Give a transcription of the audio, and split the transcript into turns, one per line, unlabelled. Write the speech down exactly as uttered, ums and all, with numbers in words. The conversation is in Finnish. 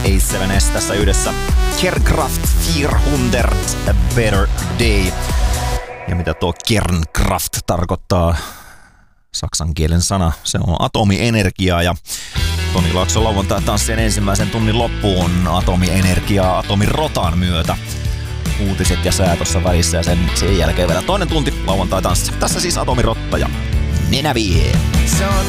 A seven S tässä yhdessä. Kernkraft neljäsataa A Better Day. Ja mitä tuo Kernkraft tarkoittaa? Saksan kielen sana. Se on atomienergiaa ja Toni Laakson lauantai-tanssien ensimmäisen tunnin loppuun atomienergiaa atomirotan myötä. Uutiset ja sää tossa välissä ja sen, sen jälkeen vielä toinen tunti lauantai-tanssi. Tässä siis atomirotta ja Nenävie.
Se on